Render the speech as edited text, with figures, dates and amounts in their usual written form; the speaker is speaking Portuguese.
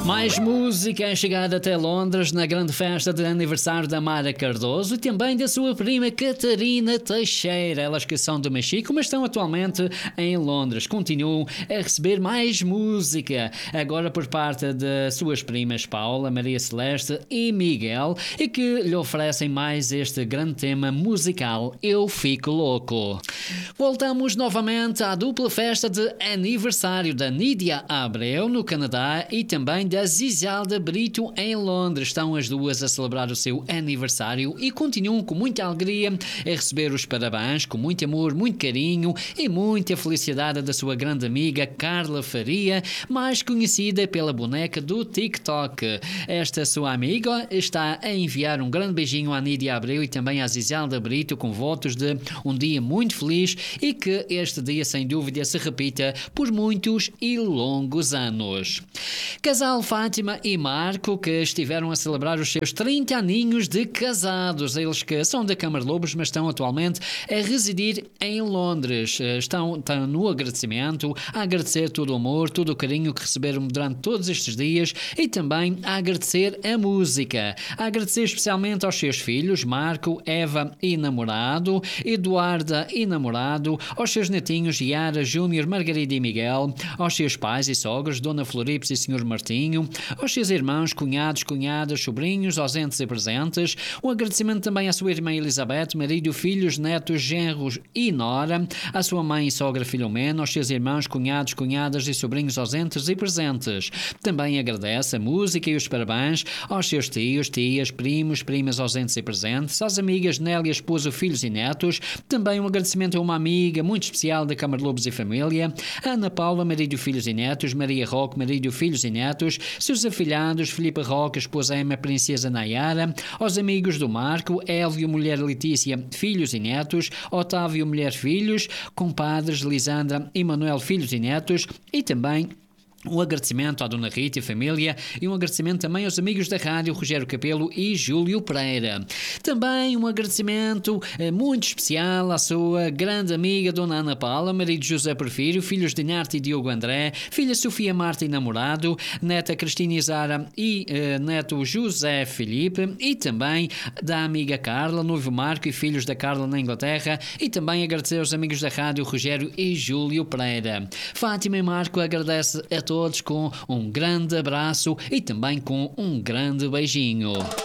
Mais música é chegada até Londres na grande festa de aniversário da Mara Cardoso e também da sua prima Catarina Teixeira. Elas que são do México, mas estão atualmente em Londres. Continuam a receber mais música, agora por parte de suas primas Paula, Maria Celeste e Miguel, e que lhe oferecem mais este grande tema musical, Eu Fico Louco. Voltamos novamente à dupla festa de aniversário da Nídia Abreu, no Canadá, e também da Zizelda Brito em Londres. Estão as duas a celebrar o seu aniversário e continuam com muita alegria a receber os parabéns, com muito amor, muito carinho e muita felicidade da sua grande amiga Carla Faria, mais conhecida pela boneca do TikTok. Esta sua amiga está a enviar um grande beijinho à Nídia Abreu e também à Zizelda Brito, com votos de um dia muito feliz e que este dia sem dúvida se repita por muitos e longos anos. Casal Fátima e Marco, que estiveram a celebrar os seus 30 aninhos de casados. Eles que são da Câmara de Lobos, mas estão atualmente a residir em Londres. Estão no agradecimento, a agradecer todo o amor, todo o carinho que receberam durante todos estes dias e também a agradecer a música. A agradecer especialmente aos seus filhos, Marco, Eva e namorado, Eduarda e namorado, aos seus netinhos, Yara, Júnior, Margarida e Miguel, aos seus pais e sogros, Dona Floripes e Sr. Martinho, aos seus irmãos, cunhados, cunhadas, sobrinhos, ausentes e presentes. Um agradecimento também à sua irmã Elizabeth, marido, filhos, netos, genros e nora, à sua mãe e sogra Filomena, aos seus irmãos, cunhados, cunhadas e sobrinhos ausentes e presentes. Também agradece a música e os parabéns aos seus tios, tias, primos, primas ausentes e presentes, às amigas Nélia, esposo, filhos e netos. Também um agradecimento a uma amiga muito especial da Câmara de Lobos e Família, Ana Paula, marido, filhos e netos, Maria Roque, marido, filhos e netos, seus afilhados, Filipe Roque, esposa Emma, princesa Nayara, aos amigos do Marco, Hélio, mulher Letícia, filhos e netos, Otávio, mulher, filhos, compadres Lisandra e Manuel, filhos e netos, e também um agradecimento à Dona Rita e família e um agradecimento também aos amigos da rádio Rogério Capelo e Júlio Pereira. Também um agradecimento muito especial à sua grande amiga Dona Ana Paula, marido José Porfírio, filhos de Narte e Diogo André, filha Sofia Marta e namorado, neta Cristina Isara e neto José Felipe, e também da amiga Carla, noivo Marco e filhos da Carla na Inglaterra, e também agradecer aos amigos da rádio Rogério e Júlio Pereira. Fátima e Marco agradece a todos com um grande abraço e também com um grande beijinho.